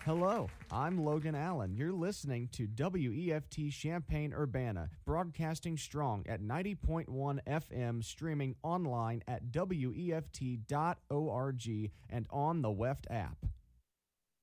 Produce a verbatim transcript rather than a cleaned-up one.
Hello, I'm Logan Allen. You're listening to W E F T Champaign-Urbana, broadcasting strong at ninety point one F M, streaming online at W E F T dot org and on the W E F T app.